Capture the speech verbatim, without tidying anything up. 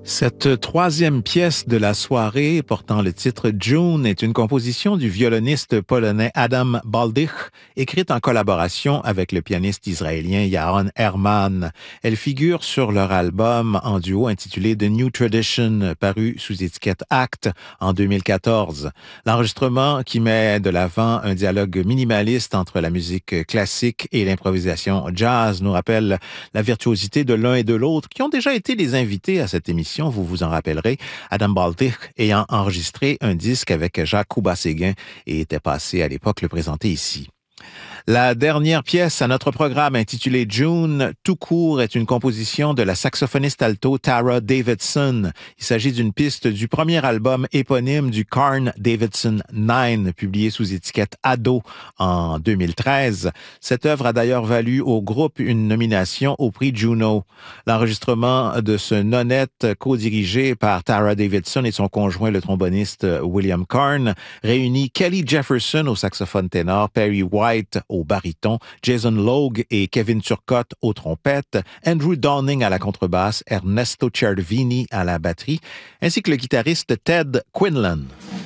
Cette troisième pièce de la soirée, portant le titre June, est une composition du violoniste polonais Adam Baldich, écrite en collaboration avec le pianiste israélien Yaron Herman. Elle figure sur leur album en duo intitulé The New Tradition, paru sous étiquette Act en deux mille quatorze. L'enregistrement, qui met de l'avant un dialogue minimaliste entre la musique classique et l'improvisation jazz, nous rappelle la virtuosité de l'un et de l'autre, qui ont déjà été les invités à cette émission. Vous vous en rappellerez, Adam Baldich ayant enregistré un disque avec Jacques Couba-Séguin et était passé à l'époque le présenter ici. La dernière pièce à notre programme, intitulée June, tout court, est une composition de la saxophoniste alto Tara Davidson. Il s'agit d'une piste du premier album éponyme du Carn Davidson neuf, publié sous étiquette Ado en deux mille treize. Cette œuvre a d'ailleurs valu au groupe une nomination au prix Juno. L'enregistrement de ce nonette, co-dirigé par Tara Davidson et son conjoint, le tromboniste William Carn, réunit Kelly Jefferson au saxophone ténor, Perry White au baryton, Jason Logue et Kevin Turcotte aux trompettes, Andrew Downing à la contrebasse, Ernesto Cervini à la batterie, ainsi que le guitariste Ted Quinlan.